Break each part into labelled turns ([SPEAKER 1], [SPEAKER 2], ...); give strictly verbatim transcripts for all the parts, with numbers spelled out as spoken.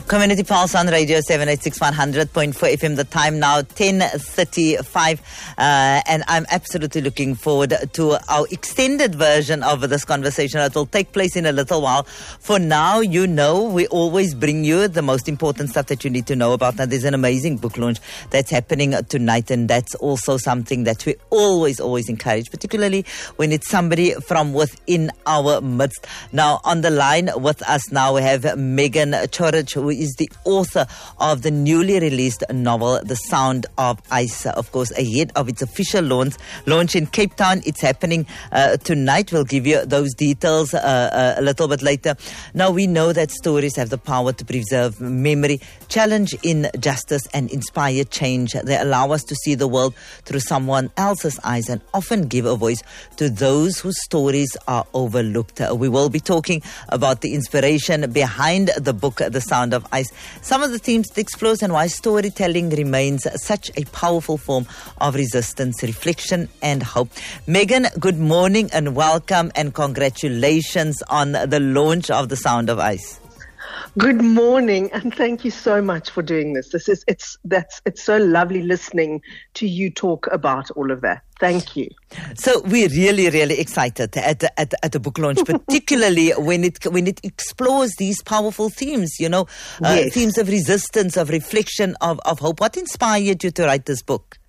[SPEAKER 1] Community Pulse on Radio seven eight six one hundred point four F M. The time now ten thirty-five, uh, and I'm absolutely looking forward to our extended version of this conversation that will take place in a little while. For now, you know, we always bring you the most important stuff that you need to know about. Now, there's an amazing book launch that's happening tonight, and that's also something that we always, always encourage, particularly when it's somebody from within our midst. Now, on the line with us now, we have Megan Chorich, who is the author of the newly released novel, The Sound of Ice. Of course, ahead of its official launch, launch in Cape Town. It's happening uh, tonight. We'll give you those details uh, uh, a little bit later. Now, we know that stories have the power to preserve memory, challenge injustice, and inspire change. They allow us to see the world through someone else's eyes and often give a voice to those whose stories are overlooked. Uh, we will be talking about the inspiration behind the book, The Sound of Ice, some of the themes it explores, and why storytelling remains such a powerful form of resistance, reflection, and hope. Megan, good morning and welcome, and congratulations on the launch of The Sound of Ice.
[SPEAKER 2] Good morning, and thank you so much for doing this. This is it's that's it's so lovely listening to you talk about all of that. Thank you.
[SPEAKER 1] So we're really, really excited at the, at the, at the book launch, particularly when it when it explores these powerful themes. You know, uh,
[SPEAKER 2] yes.
[SPEAKER 1] themes of resistance, of reflection, of of hope. What inspired you to write this book?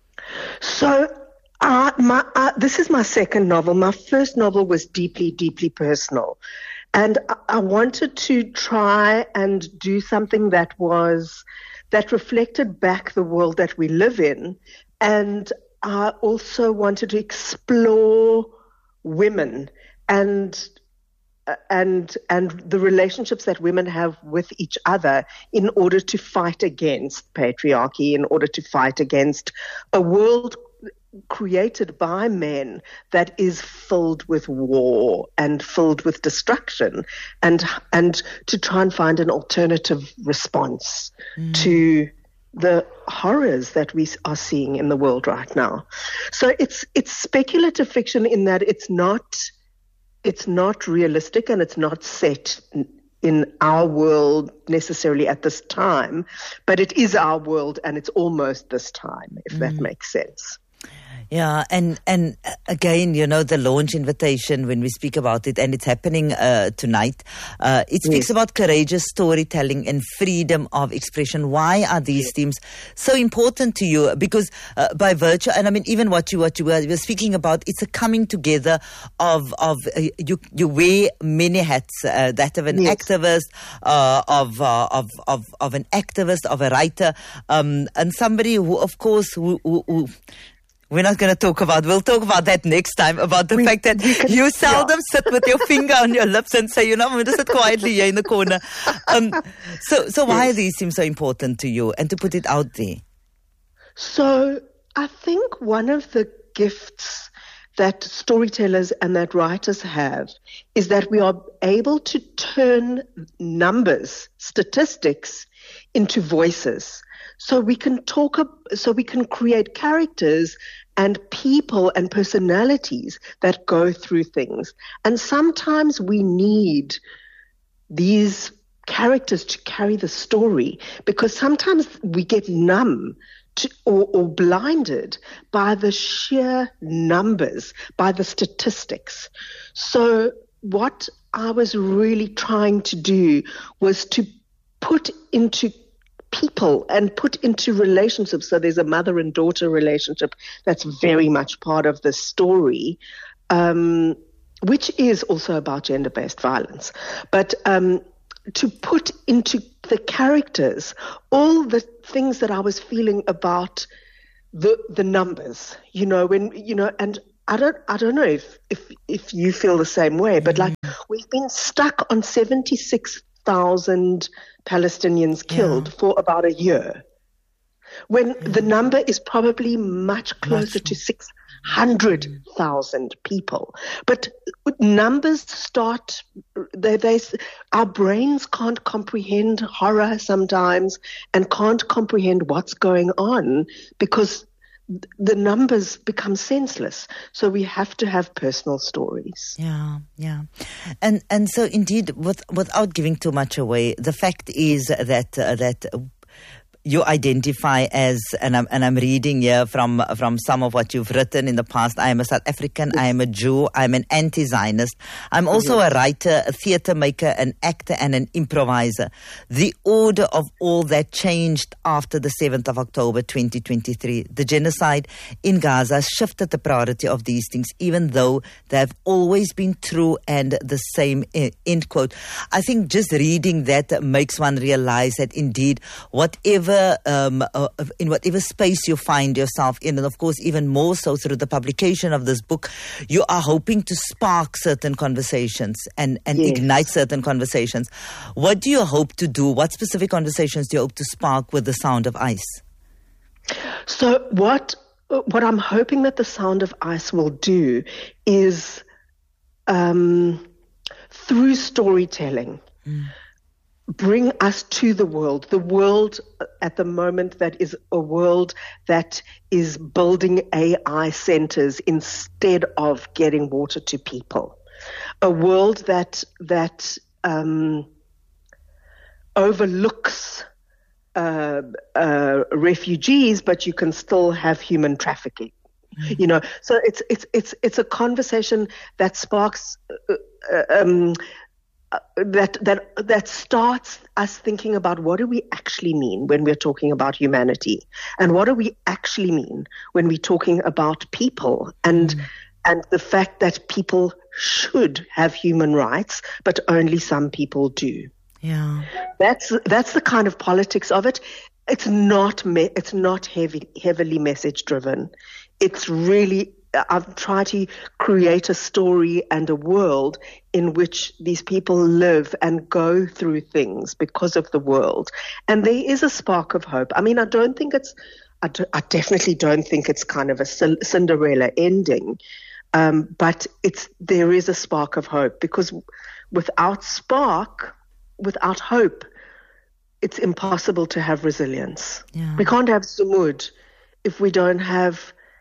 [SPEAKER 2] So. Uh, my, uh, this is my second novel. My first novel was deeply, deeply personal. And I, I wanted to try and do something that was, that reflected back the world that we live in. And I also wanted to explore women and and and the relationships that women have with each other in order to fight against patriarchy, in order to fight against a world created by men that is filled with war and filled with destruction, and and to try and find an alternative response mm. to the horrors that we are seeing in the world right now. So it's it's speculative fiction in that it's not it's not realistic, and it's not set in our world necessarily at this time, but it is our world, and it's almost this time, if mm. that makes sense.
[SPEAKER 1] Yeah, and and again, you know, the launch invitation, when we speak about it, and it's happening uh, tonight, uh, it speaks yes. about courageous storytelling and freedom of expression. Why are these yes. themes so important to you? Because uh, by virtue, and I mean, even what you what you were, you were speaking about, it's a coming together of of uh, you you wear many hats. Uh, that of an yes. activist, uh, of, uh, of of of an activist, of a writer, um, and somebody who, of course, who. who, who We're not going to talk about, we'll talk about that next time, about the we, fact that can, you seldom yeah. sit with your finger on your lips and say, you know, I'm going to sit quietly here in the corner. Um, so so why yes. are these seem so important to you, and to put it out there?
[SPEAKER 2] So I think one of the gifts that storytellers and that writers have is that we are able to turn numbers, statistics, into voices. So we can talk, so we can create characters and people and personalities that go through things. And sometimes we need these characters to carry the story, because sometimes we get numb to, or, or blinded by the sheer numbers, by the statistics. So what I was really trying to do was to put into people and put into relationships. So there's a mother and daughter relationship that's very much part of the story, um, which is also about gender-based violence. But um, to put into the characters all the things that I was feeling about the the numbers, you know, when, you know, and I don't I don't know if if, if you feel the same way, but like we've been stuck on seventy-six thousand Palestinians killed yeah. for about a year, when mm. the number is probably much closer much. to six hundred thousand people. But numbers start, they, they, our brains can't comprehend horror sometimes, and can't comprehend what's going on, because the numbers become senseless. So we have to have personal stories.
[SPEAKER 1] Yeah, yeah. And and so indeed, with, without giving too much away, the fact is that uh, that you identify as, and I'm, and I'm reading here from from some of what you've written in the past, I am a South African, I am a Jew, I'm an anti-Zionist, I'm also mm-hmm. a writer, a theatre maker, an actor and an improviser. The order of all that changed after the seventh of October twenty twenty-three. The genocide in Gaza shifted the priority of these things, even though they have always been true and the same, end quote. I think just reading that makes one realize that indeed, whatever Um, uh, in whatever space you find yourself in, and of course even more so through the publication of this book, you are hoping to spark certain conversations and, and yes. ignite certain conversations. What do you hope to do? What specific conversations do you hope to spark with The Sound of Ice?
[SPEAKER 2] So what what I'm hoping that The Sound of Ice will do is um, through storytelling, mm. bring us to the world, the world at the moment that is a world that is building A I centers instead of getting water to people, a world that that um, overlooks uh, uh, refugees, but you can still have human trafficking. Mm-hmm. You know, so it's it's it's it's a conversation that sparks. Uh, um, Uh, that that that starts us thinking about what do we actually mean when we're talking about humanity, and what do we actually mean when we're talking about people, and mm. and the fact that people should have human rights, but only some people do.
[SPEAKER 1] Yeah,
[SPEAKER 2] that's that's the kind of politics of it. It's not me, it's not heavy heavily message driven. It's really, I've tried to create a story and a world in which these people live and go through things because of the world. And there is a spark of hope. I mean, I don't think it's, I, do, I definitely don't think it's kind of a Cinderella ending, um, but it's there is a spark of hope, because without spark, without hope, it's impossible to have resilience.
[SPEAKER 1] Yeah.
[SPEAKER 2] We can't have Sumud if we don't have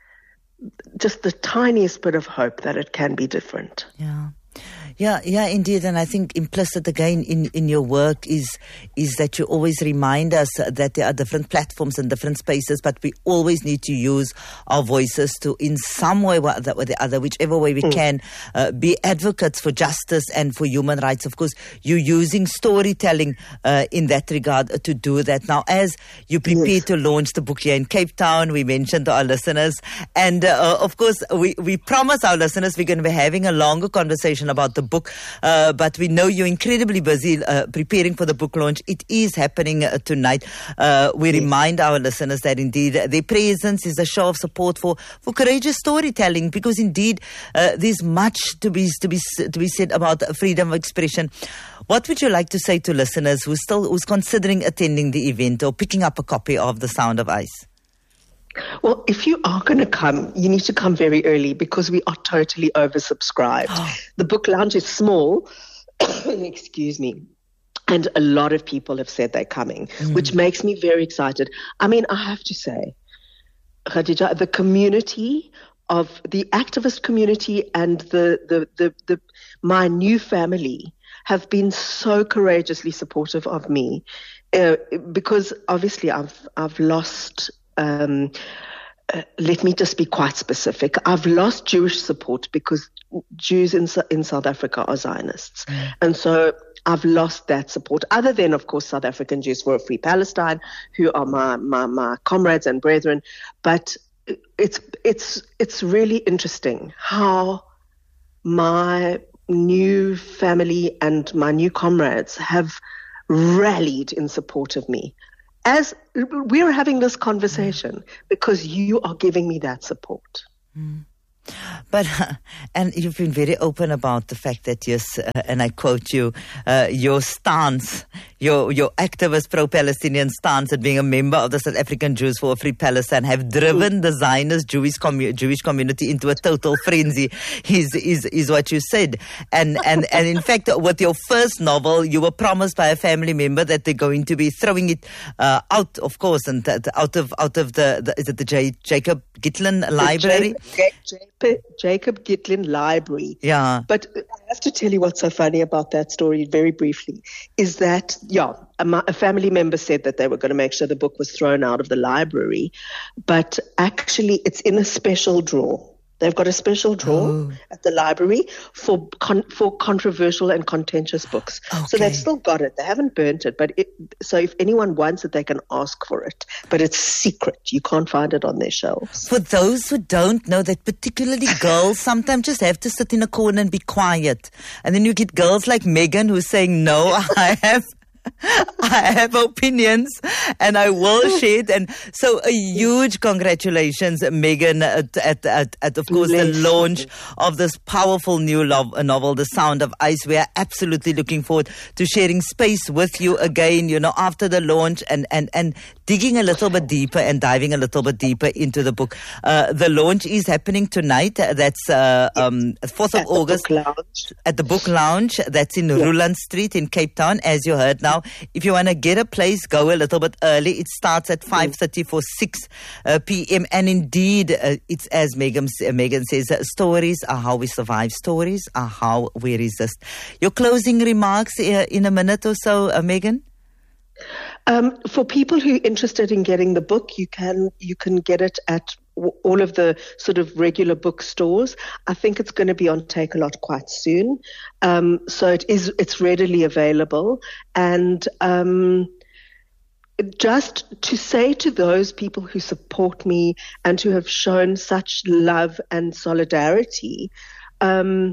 [SPEAKER 2] just the tiniest bit of hope that it can be different.
[SPEAKER 1] Yeah. Yeah, yeah, indeed. And I think implicit again in, in your work is is that you always remind us that there are different platforms and different spaces, but we always need to use our voices to, in some way or the, or the other, whichever way we mm. can, uh, be advocates for justice and for human rights. Of course, you're using storytelling uh, in that regard to do that. Now, as you prepare yes. to launch the book here in Cape Town, we mentioned to our listeners, and uh, of course, we, we promise our listeners we're going to be having a longer conversation about the book, uh, but we know you're incredibly busy uh, preparing for the book launch. It is happening uh, tonight. Uh, we yes. remind our listeners that indeed their presence is a show of support for, for courageous storytelling, because indeed uh, there's much to be to be to be said about freedom of expression. What would you like to say to listeners who still who's considering attending the event or picking up a copy of The Sound of Ice?
[SPEAKER 2] Well, if you are going to come, you need to come very early, because we are totally oversubscribed. The book lounge is small, excuse me, and a lot of people have said they're coming, mm. which makes me very excited. I mean, I have to say, Khadija, the community of the activist community and the, the, the, the my new family have been so courageously supportive of me, uh, because obviously I've I've lost. Um, uh, let me just be quite specific. I've lost Jewish support because Jews in in South Africa are Zionists. Mm. And so I've lost that support, other than, of course, South African Jews for a Free Palestine, who are my, my, my comrades and brethren. But it's, it's, it's really interesting how my new family and my new comrades have rallied in support of me. As we're having this conversation, because you are giving me that support.
[SPEAKER 1] Mm. But, uh, and you've been very open about the fact that, yes, uh, and I quote you, uh, your stance, your your activist pro-Palestinian stance and being a member of the South African Jews for a Free Palestine have driven the Zionist Jewish commu- Jewish community into a total frenzy. Is is is what you said, and and and in fact, with your first novel, you were promised by a family member that they're going to be throwing it uh, out, of course, and th- out of out of the, the is it the J- Jacob Gitlin Library?
[SPEAKER 2] Jacob, Jacob Gitlin Library.
[SPEAKER 1] Yeah.
[SPEAKER 2] But I have to tell you what's so funny about that story very briefly is that, yeah, a, a family member said that they were going to make sure the book was thrown out of the library, but actually it's in a special drawer. They've got a special drawer oh. at the library for con- for controversial and contentious books. Okay. So they've still got it. They haven't burnt it. But it, so if anyone wants it, they can ask for it. But it's secret. You can't find it on their shelves.
[SPEAKER 1] For those who don't know that, particularly girls sometimes just have to sit in a corner and be quiet. And then you get girls like Megan who's saying, no, I have... I have opinions and I will share it. And so a huge congratulations, Megan, at, at, at, at of course, the launch of this powerful new lo- novel, The Sound of Ice. We are absolutely looking forward to sharing space with you again, you know, after the launch and, and, and digging a little bit deeper and diving a little bit deeper into the book. Uh, the launch is happening tonight. That's uh, um, fourth of August at the Book Lounge. That's in yeah. Ruland Street in Cape Town, as you heard now. If you want to get a place, go a little bit early. It starts at five thirty for six uh, p.m. And indeed, uh, it's as Megan, uh, Megan says, uh, stories are how we survive. Stories are how we resist. Your closing remarks uh, in a minute or so, uh, Megan?
[SPEAKER 2] Um, for people who are interested in getting the book, you can you can get it at w- all of the sort of regular bookstores. I think it's going to be on Takealot quite soon, um, so it is it's readily available. And um, just to say to those people who support me and who have shown such love and solidarity, um,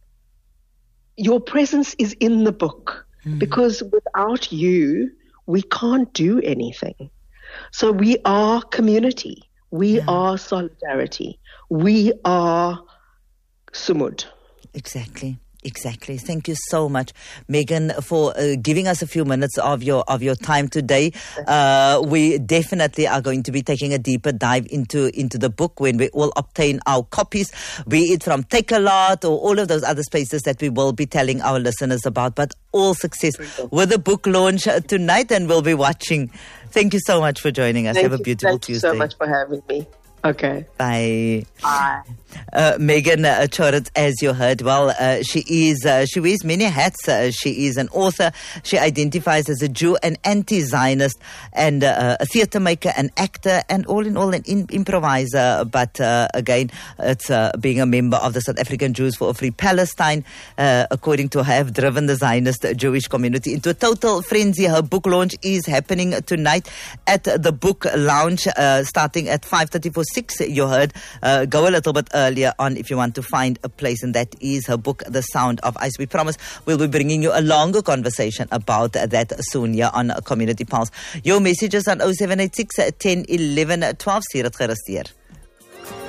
[SPEAKER 2] your presence is in the book mm. because without you, we can't do anything. So we are community. We yeah. are solidarity. We are Sumud.
[SPEAKER 1] Exactly. Exactly. Thank you so much, Megan, for uh, giving us a few minutes of your of your time today. Uh, we definitely are going to be taking a deeper dive into into the book when we all obtain our copies, be it from Takealot or all of those other spaces that we will be telling our listeners about. But all success with the book launch tonight, and we'll be watching. Thank you so much for joining us.
[SPEAKER 2] Thank
[SPEAKER 1] Have a
[SPEAKER 2] you,
[SPEAKER 1] beautiful
[SPEAKER 2] thank
[SPEAKER 1] Tuesday.
[SPEAKER 2] Thank you so much for having me. Okay.
[SPEAKER 1] Bye.
[SPEAKER 2] Bye.
[SPEAKER 1] Uh, Megan uh, Chorat, as you heard, well, uh, she is, uh, she wears many hats. Uh, she is an author. She identifies as a Jew, an anti-Zionist, and uh, a theatre maker, an actor, and all in all, an in- improviser. But uh, again, it's uh, being a member of the South African Jews for a Free Palestine, uh, according to her, have driven the Zionist Jewish community into a total frenzy. Her book launch is happening tonight at the Book Lounge, uh, starting at five thirty for six. You heard. Uh, go a little bit earlier on if you want to find a place, and that is her book, The Sound of Ice. We promise we'll be bringing you a longer conversation about that soon here on Community Pulse. Your messages on oh seven eight six, ten, eleven, twelve. Sier het gerustreer.